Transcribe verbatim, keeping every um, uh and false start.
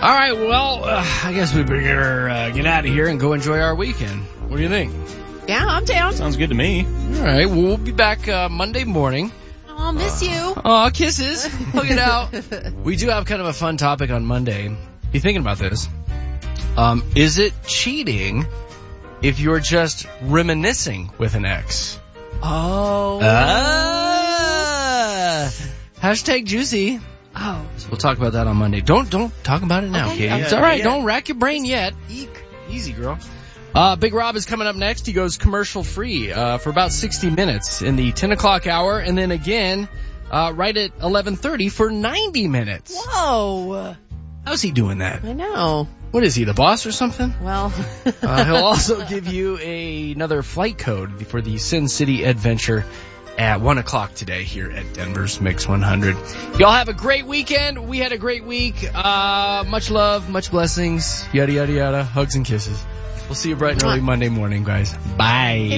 All right, well, uh, I guess we better uh, get out of here and go enjoy our weekend. What do you think? Yeah, I'm down. Sounds good to me. All right, well, we'll be back uh, Monday morning. Oh, I'll miss you. Aw, kisses. Look it out. We do have kind of a fun topic on Monday. Be thinking about this. Um, is it cheating if you're just reminiscing with an ex? Oh. Ah. Hashtag juicy. Oh. So we'll talk about that on Monday. Don't don't talk about it now, Okay, Katie. okay. It's all right. Yeah. Don't rack your brain yet. Eek. Easy, girl. Uh, Big Rob is coming up next. He goes commercial free uh, for about sixty minutes in the ten o'clock hour, and then again uh, right at eleven thirty for ninety minutes. Whoa. How's he doing that? I know. What is he, the boss or something? Well. Uh, he'll also give you a, another flight code for the Sin City Adventure at one o'clock today here at Denver's Mix one hundred. Y'all have a great weekend. We had a great week. Uh, much love, much blessings, yada, yada, yada, hugs and kisses. We'll see you bright and early Monday morning, guys. Bye.